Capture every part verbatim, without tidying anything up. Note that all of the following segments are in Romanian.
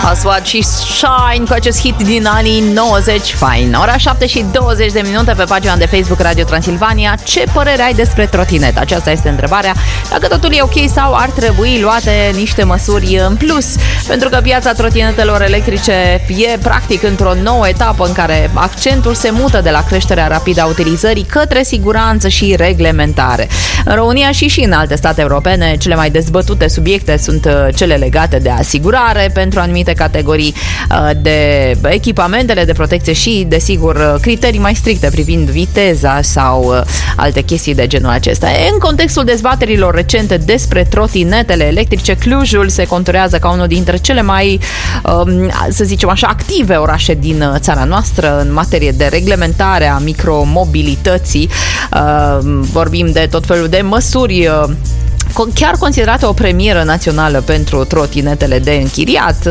Aswad și Shine cu acest hit din anii nouăzeci. Fain. Ora șapte și douăzeci de minute pe pagina de Facebook Radio Transilvania. Ce părere ai despre trotinet? Aceasta este întrebarea. Dacă totul e ok sau ar trebui luate niște măsuri în plus? Pentru că piața trotinetelor electrice e practic într-o nouă etapă în care accentul se mută de la creșterea rapidă a utilizării către siguranță și reglementare. În România și și în alte state europene, cele mai dezbătute subiecte sunt cele legate de asigurare pentru anumite categorii de echipamentele de protecție și, desigur, criterii mai stricte privind viteza sau alte chestii de genul acesta. În contextul dezbaterilor recente despre trotinetele electrice, Clujul se conturează ca unul dintre cele mai, să zicem așa, active orașe din țara noastră în materie de reglementare a micromobilității. Vorbim de tot felul de măsuri chiar considerată o premieră națională pentru trotinetele de închiriat,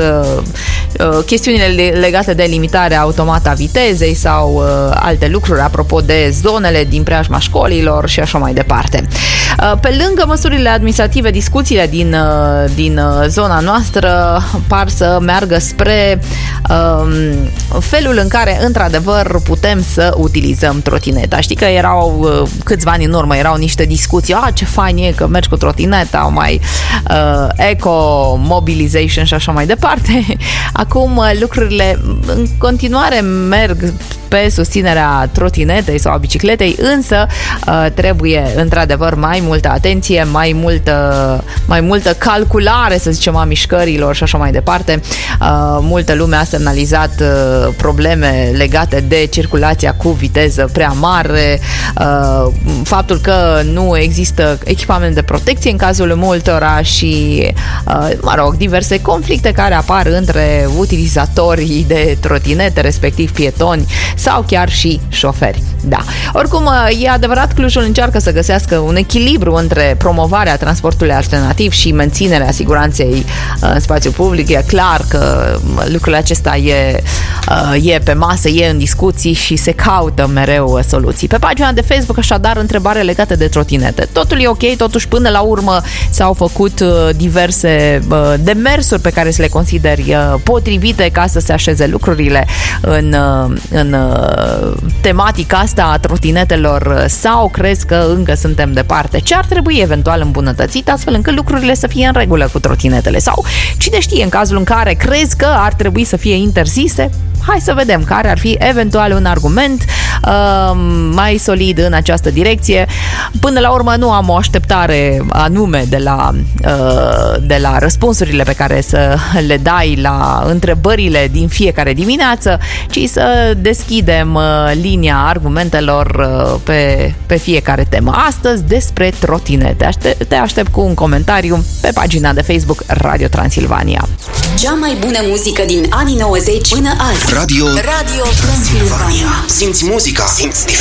chestiunile legate de limitarea automată a vitezei sau alte lucruri apropo de zonele din preajma școlilor și așa mai departe. Pe lângă măsurile administrative, discuțiile din, din zona noastră par să meargă spre um, felul în care, într-adevăr, putem să utilizăm trotineta. Știi că erau câțiva ani în urmă, erau niște discuții, a, ce fain e că mergi cu trotineta, mai uh, eco-mobilization și așa mai departe. Acum lucrurile în continuare merg pe susținerea trotinetei sau a bicicletei, însă uh, trebuie într-adevăr mai multă atenție, mai multă, mai multă calculare, să zicem, a mișcărilor și așa mai departe. Uh, multă lume a semnalizat uh, probleme legate de circulația cu viteză prea mare, uh, faptul că nu există echipament de protecție în cazul multora și, uh, mă rog, diverse conflicte care apar între utilizatorii de trotinete, respectiv pietoni sau chiar și șoferi. Da. Oricum, e adevărat, Clujul încearcă să găsească un echilibru între promovarea transportului alternativ și menținerea siguranței în spațiu public. E clar că lucrul acesta e, e pe masă, e în discuții și se caută mereu soluții. Pe pagina de Facebook, așadar, întrebare legată de trotinete. Totul e ok, totuși până la urmă s-au făcut diverse demersuri pe care să le consideri potrivite ca să se așeze lucrurile în, în tematica asta a trotinetelor sau crezi că încă suntem departe? Ce ar trebui eventual îmbunătățit astfel încât lucrurile să fie în regulă cu trotinetele? Sau cine știe, în cazul în care crezi că ar trebui să fie interzise, hai să vedem care ar fi eventual un argument uh, mai solid în această direcție. Până la urmă nu am o așteptare anume de la, uh, de la răspunsurile pe care să le dai la întrebările din fiecare dimineață, ci să deschidem uh, linia argumentelor uh, pe, pe fiecare temă. Astăzi despre trotinete. Aște- te aștept cu un comentariu pe pagina de Facebook Radio Transilvania. Cea mai bună muzică din anii nouăzeci până azi. Radio, Radio Transilvania. Simți muzica, simți diferența.